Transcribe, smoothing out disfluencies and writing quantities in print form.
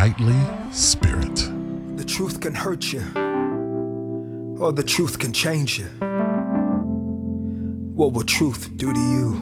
Nightly Spirit. The truth can hurt you, or the truth can change you. What will truth do to you?